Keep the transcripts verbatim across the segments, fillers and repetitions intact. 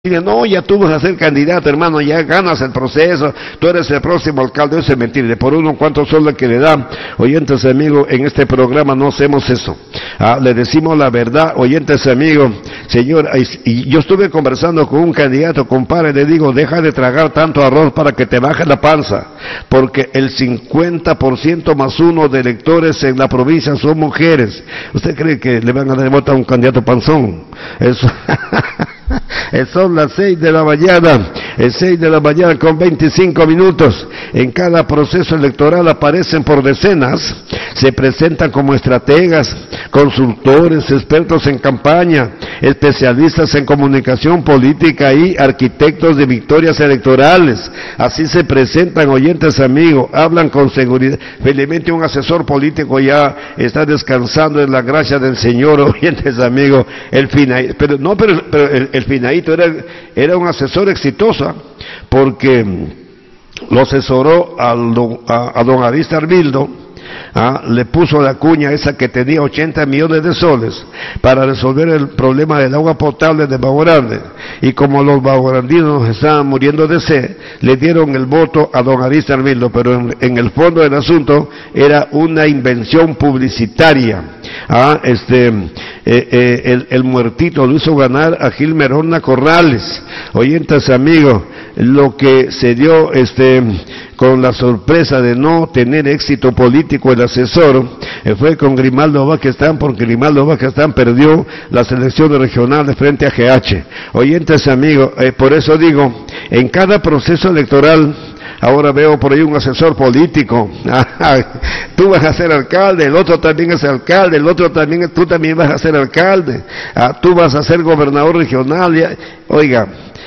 No, ya tú vas a ser candidato, hermano, ya ganas el proceso, tú eres el próximo alcalde. Eso es mentira. Por uno, ¿cuántos son los que le dan? Oyentes amigos, en este programa no hacemos eso. Ah, le decimos la verdad, oyentes amigos. Señor, y yo estuve conversando con un candidato, compadre, le digo, deja de tragar tanto arroz para que te baje la panza, porque el cincuenta por ciento más uno de electores en la provincia son mujeres. ¿Usted cree que le van a dar voto a un candidato panzón? Eso... Son las seis de la mañana, es seis de la mañana con veinticinco minutos. En cada proceso electoral aparecen por decenas, se presentan como estrategas, consultores, expertos en campaña, especialistas en comunicación política y arquitectos de victorias electorales. Así se presentan, oyentes amigos, hablan con seguridad. Felizmente un asesor político ya está descansando en la gracia del Señor, oyentes amigos, el final, pero no, pero, pero el, el Finadito era, era un asesor exitoso, porque lo asesoró al don, a, a don Arista Arbildo. Ah, le puso la cuña esa que tenía ochenta millones de soles para resolver el problema del agua potable de Bajo Grande, y como los bajorandinos estaban muriendo de sed, le dieron el voto a don Arista Arbildo, pero en, en el fondo del asunto era una invención publicitaria. Ah, este, eh, eh, el, el muertito lo hizo ganar a Gilmer Horna Corrales. Oyentes amigos, lo que se dio este con la sorpresa de no tener éxito político el asesor, eh, fue con Grimaldo Vázquez, porque Grimaldo Vázquez perdió las elecciones regionales frente a G H. Oyentes amigos, eh, por eso digo, en cada proceso electoral, ahora veo por ahí un asesor político, tú vas a ser alcalde, el otro también es alcalde, el otro también, tú también vas a ser alcalde, ah, tú vas a ser gobernador regional, ya. Oiga,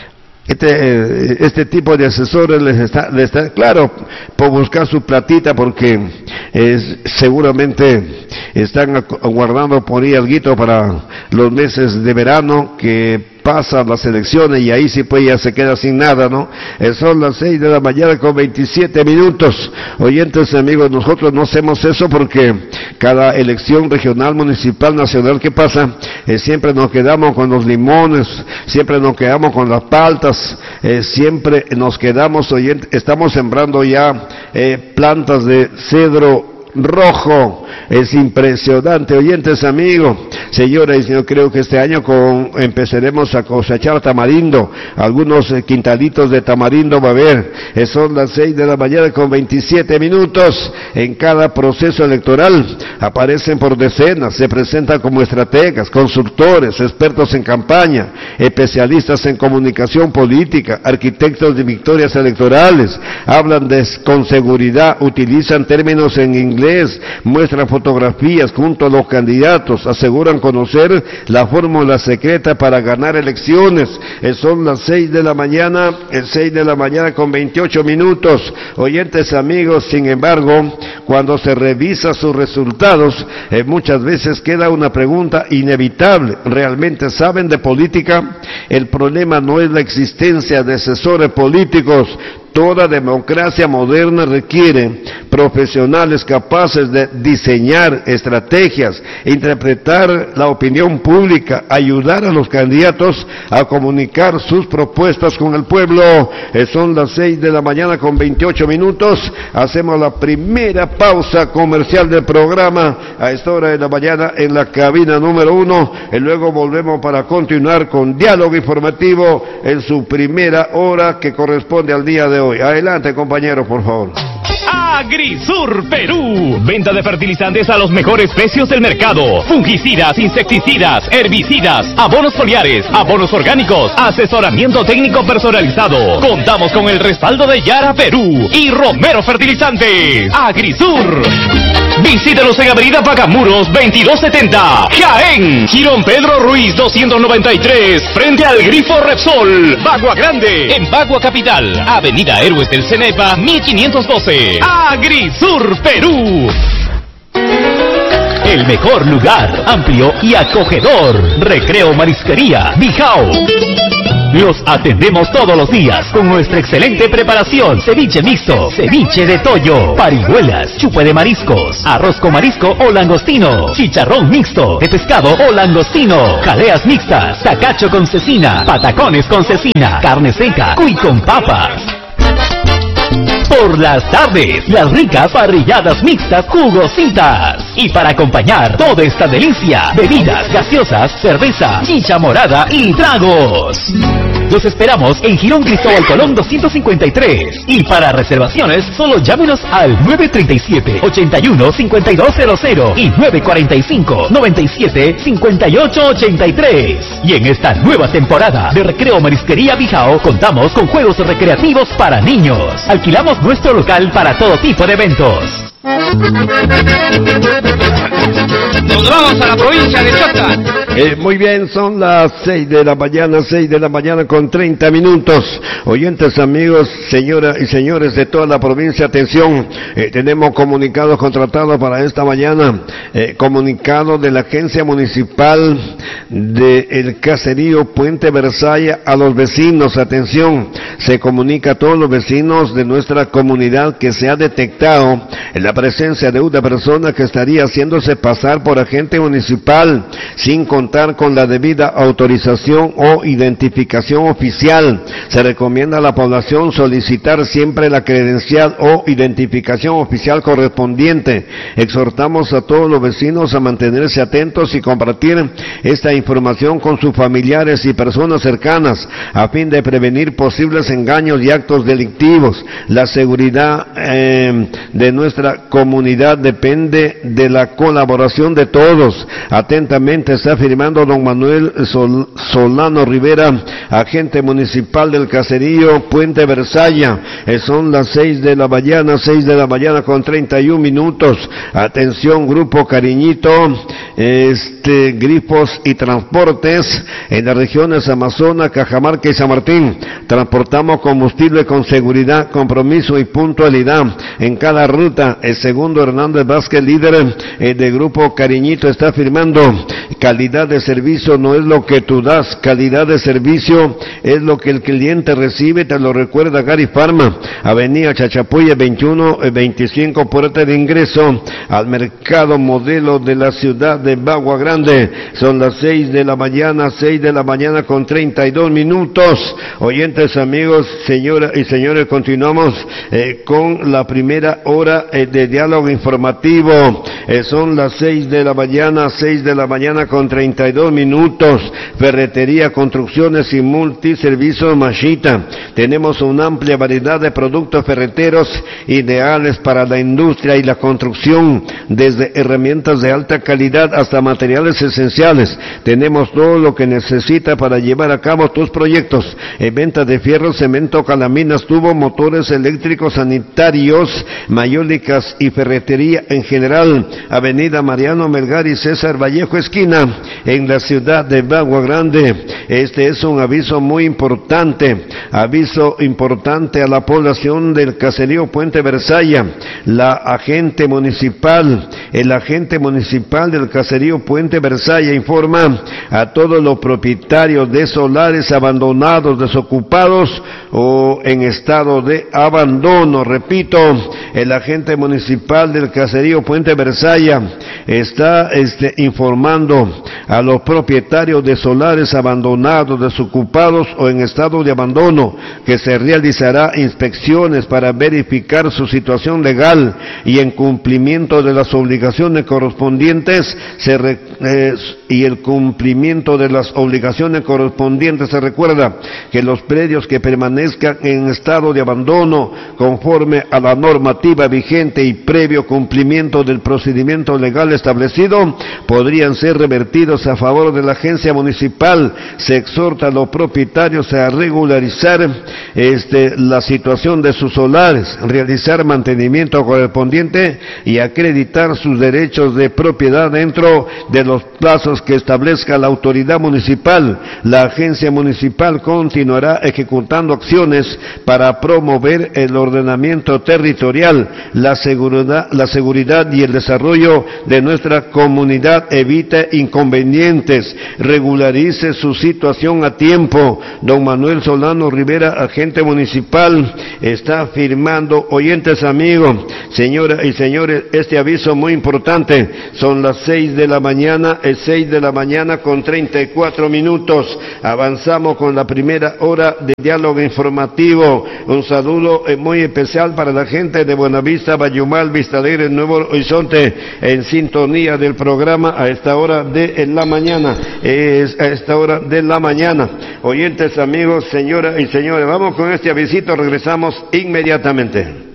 Este, este tipo de asesores les está, les está, claro, por buscar su platita, porque es, seguramente están guardando por ahí alguito para los meses de verano que pasan las elecciones, y ahí sí pues ya se queda sin nada, ¿no? Eh, son las seis de la mañana con veintisiete minutos. Oyentes amigos, nosotros no hacemos eso porque cada elección regional, municipal, nacional que pasa, eh, siempre nos quedamos con los limones, siempre nos quedamos con las paltas, eh, siempre nos quedamos, oyentes, estamos sembrando ya eh, plantas de cedro rojo. Es impresionante, oyentes amigos. Señoras, yo creo que este año con, empezaremos a cosechar tamarindo, algunos eh, quintalitos de tamarindo va a haber. Eh, son las seis de la mañana con veintisiete minutos. En cada proceso electoral aparecen por decenas, se presentan como estrategas, consultores, expertos en campaña, especialistas en comunicación política, arquitectos de victorias electorales, hablan de, con seguridad, utilizan términos en inglés, muestran fotografías junto a los candidatos, aseguran conocer la fórmula secreta para ganar elecciones. Eh, son las seis de la mañana, el seis de la mañana con veintiocho minutos. Oyentes amigos, sin embargo, cuando se revisa sus resultados, eh, muchas veces queda una pregunta inevitable: ¿realmente saben de política? El problema no es la existencia de asesores políticos. Toda democracia moderna requiere profesionales capaces de diseñar estrategias, interpretar la opinión pública, ayudar a los candidatos a comunicar sus propuestas con el pueblo. Eh, son las seis de la mañana con veintiocho minutos. Hacemos la primera pausa comercial del programa a esta hora de la mañana en la cabina número uno, y luego volvemos para continuar con diálogo informativo en su primera hora que corresponde al día de hoy. Adelante, compañeros, por favor. Agrisur Perú. Venta de fertilizantes a los mejores precios del mercado. Fungicidas, insecticidas, herbicidas, abonos foliares, abonos orgánicos, asesoramiento técnico personalizado. Contamos con el respaldo de Yara Perú y Romero Fertilizantes. Agrisur. Visítenos en Avenida Pagamuros veintidós setenta, Jaén. Girón Pedro Ruiz doscientos noventa y tres, frente al Grifo Repsol, Bagua Grande. En Bagua Capital, Avenida Héroes del Cenepa mil quinientos doce. Agrisur Perú. El mejor lugar, amplio y acogedor. Recreo Marisquería, Bijao. Los atendemos todos los días con nuestra excelente preparación. Ceviche mixto, ceviche de toyo, parihuelas, chupe de mariscos, arroz con marisco o langostino, chicharrón mixto de pescado o langostino, jaleas mixtas, tacacho con cecina, patacones con cecina, carne seca, cuy con papas. Por las tardes, las ricas parrilladas mixtas jugositas. Y para acompañar toda esta delicia, bebidas gaseosas, cerveza, chicha morada y tragos. Los esperamos en Girón Cristóbal Colón doscientos cincuenta y tres. Y para reservaciones, solo llámenos al nueve tres siete, ocho uno, cinco dos cero cero y nueve cuatro cinco, noventa y siete, cincuenta y ocho ochenta y tres. Y en esta nueva temporada de Recreo Marisquería Bijao, contamos con juegos recreativos para niños. Alquilamos nuestro local para todo tipo de eventos. Nos vamos a la provincia de Chota. Eh, muy bien, son las seis de la mañana, seis de la mañana con treinta minutos. Oyentes, amigos, señoras y señores de toda la provincia, atención, eh, tenemos comunicados contratados para esta mañana, eh, comunicado de la Agencia Municipal del Caserío Puente Versailles a los vecinos, atención, se comunica a todos los vecinos de nuestra comunidad que se ha detectado en la presencia de una persona que estaría haciéndose pasar por agente municipal sin contar con la debida autorización o identificación oficial. Se recomienda a la población solicitar siempre la credencial o identificación oficial correspondiente. Exhortamos a todos los vecinos a mantenerse atentos y compartir esta información con sus familiares y personas cercanas a fin de prevenir posibles engaños y actos delictivos. La seguridad eh, de nuestra comunidad depende de la colaboración de todos. Atentamente está firmando don Manuel Sol, Solano Rivera, agente municipal del Caserío Puente Versailles. Eh, son las seis de la mañana, seis de la mañana con treinta y un minutos. Atención, Grupo Cariñito, este, Grifos y Transportes en las regiones Amazonas, Cajamarca y San Martín. Transportamos combustible con seguridad, compromiso y puntualidad en cada ruta. El segundo Hernández Vázquez, líder eh, de Grupo Cariñito, está firmando. Calidad de servicio no es lo que tú das, calidad de servicio es lo que el cliente recibe, te lo recuerda Gary Pharma, Avenida Chachapoya veintiuno veinticinco, puerta de ingreso al mercado modelo de la ciudad de Bagua Grande. Son las seis de la mañana, seis de la mañana con treinta y dos minutos. Oyentes, amigos, señoras y señores, continuamos eh, con la primera hora eh, de diálogo informativo. Eh, son las seis de la mañana, seis de la mañana con treinta y dos minutos. Ferretería, construcciones y multiservicios Mashita. Tenemos una amplia variedad de productos ferreteros ideales para la industria y la construcción, desde herramientas de alta calidad hasta materiales esenciales. Tenemos todo lo que necesita para llevar a cabo tus proyectos. En venta de fierro, cemento, calaminas, tubo, motores eléctricos, sanitarios, mayólicas y ferretería en general. Avenida Mariano Melgar y César Vallejo esquina, en la ciudad de Bagua Grande. Este es un aviso muy importante, aviso importante a la población del Caserío Puente Versailles. La agente municipal, el agente municipal del Caserío Puente Versailles informa a todos los propietarios de solares abandonados, desocupados o en estado de abandono. Repito, el agente municipal del Caserío Puente Versailles está este, informando a los propietarios de solares abandonados, desocupados o en estado de abandono que se realizará inspecciones para verificar su situación legal y en cumplimiento de las obligaciones correspondientes se re, eh, y el cumplimiento de las obligaciones correspondientes. Se recuerda que los predios que permanezcan en estado de abandono conforme a la normativa vigente y previo cumplimiento del procedimiento legal establecido podrían ser revertidos a favor de la agencia municipal. Se exhorta a los propietarios a regularizar este, la situación de sus solares, realizar mantenimiento correspondiente y acreditar sus derechos de propiedad dentro de los plazos que establezca la autoridad municipal. La agencia municipal continuará ejecutando acciones para promover el ordenamiento territorial, la seguridad, la seguridad y el desarrollo de nuestra comunidad. Evite inconvenientes pendientes, regularice su situación a tiempo. Don Manuel Solano Rivera, agente municipal, está firmando. Oyentes amigos, señoras y señores, este aviso muy importante, son las seis de la mañana, es seis de la mañana con treinta y cuatro minutos, avanzamos con la primera hora de diálogo informativo. Un saludo muy especial para la gente de Buenavista, Bayumal, Vista Alegre, Nuevo Horizonte, en sintonía del programa a esta hora de la mañana, es a esta hora de la mañana. Oyentes amigos, señoras y señores, vamos con este avisito, regresamos inmediatamente.